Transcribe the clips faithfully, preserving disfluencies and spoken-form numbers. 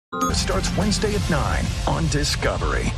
It starts Wednesday at nine on Discovery.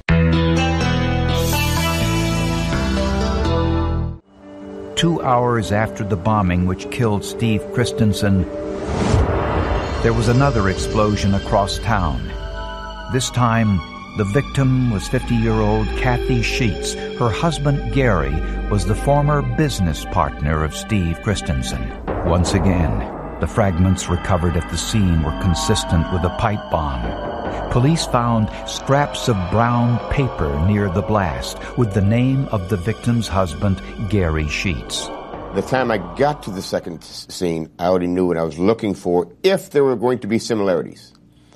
Two hours after the bombing which killed Steve Christensen, there was another explosion across town. This time, the victim was fifty-year-old Kathy Sheets. Her husband, Gary, was the former business partner of Steve Christensen. Once again, the fragments recovered at the scene were consistent with a pipe bomb. Police found scraps of brown paper near the blast with the name of the victim's husband, Gary Sheets. The time I got to the second scene, I already knew what I was looking for, if there were going to be similarities.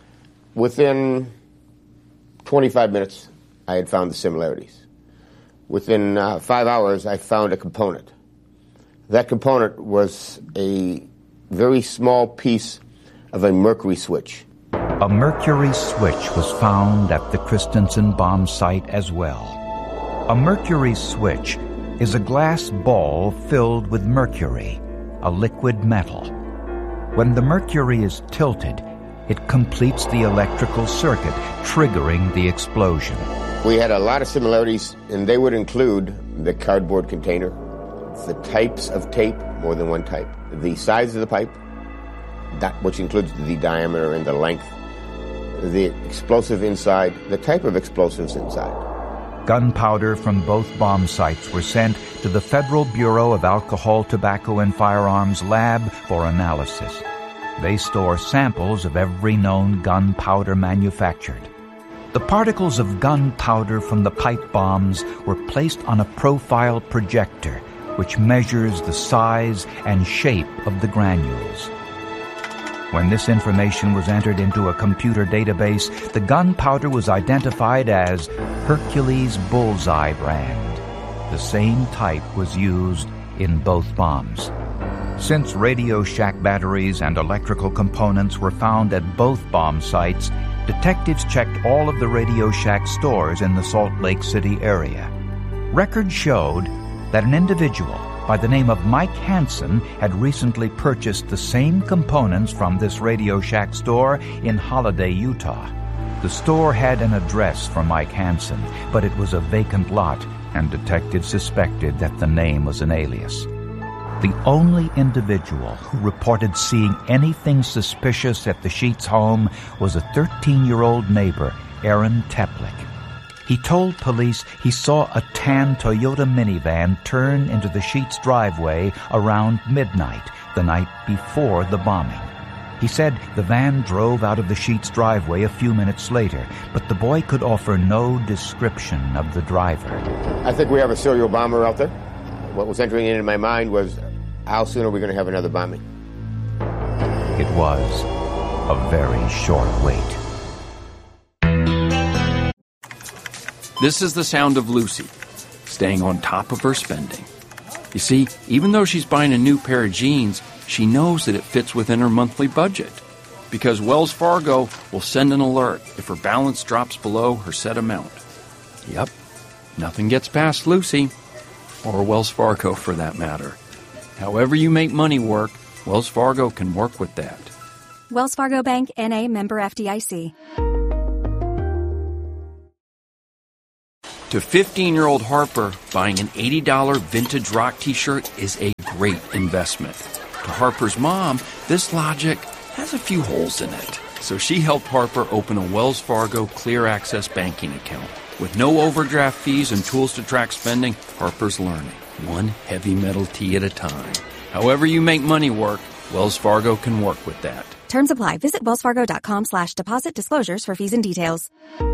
Within twenty-five minutes, I had found the similarities. Within uh, five hours, I found a component. That component was a very small piece of a mercury switch. A mercury switch was found at the Christensen bomb site as well. A mercury switch is a glass ball filled with mercury, a liquid metal. When the mercury is tilted, it completes the electrical circuit, triggering the explosion. We had a lot of similarities, and they would include the cardboard container, the types of tape, more than one type, the size of the pipe, that which includes the diameter and the length, the explosive inside, the type of explosives inside. Gunpowder from both bomb sites were sent to the Federal Bureau of Alcohol, Tobacco, and Firearms lab for analysis. They store samples of every known gunpowder manufactured. The particles of gunpowder from the pipe bombs were placed on a profile projector, which measures the size and shape of the granules. When this information was entered into a computer database, the gunpowder was identified as Hercules Bullseye brand. The same type was used in both bombs. Since Radio Shack batteries and electrical components were found at both bomb sites, detectives checked all of the Radio Shack stores in the Salt Lake City area. Records showed that an individual by the name of Mike Hansen had recently purchased the same components from this Radio Shack store in Holiday, Utah. The store had an address for Mike Hansen, but it was a vacant lot, and detectives suspected that the name was an alias. The only individual who reported seeing anything suspicious at the Sheets' home was a thirteen-year-old neighbor, Aaron Teplick. He told police he saw a tan Toyota minivan turn into the Sheets' driveway around midnight, the night before the bombing. He said the van drove out of the Sheets' driveway a few minutes later, but the boy could offer no description of the driver. I think we have a serial bomber out there. What was entering into my mind was, how soon are we going to have another bombing? It was a very short wait. This is the sound of Lucy, staying on top of her spending. You see, even though she's buying a new pair of jeans, she knows that it fits within her monthly budget, because Wells Fargo will send an alert if her balance drops below her set amount. Yep, nothing gets past Lucy, or Wells Fargo for that matter. However you make money work, Wells Fargo can work with that. Wells Fargo Bank, N A, member F D I C. To fifteen-year-old Harper, buying an eighty dollars vintage rock t-shirt is a great investment. To Harper's mom, this logic has a few holes in it. So she helped Harper open a Wells Fargo Clear Access banking account. With no overdraft fees and tools to track spending, Harper's learning, one heavy metal tea at a time. However you make money work, Wells Fargo can work with that. Terms apply. Visit wellsfargo.com slash deposit disclosures for fees and details.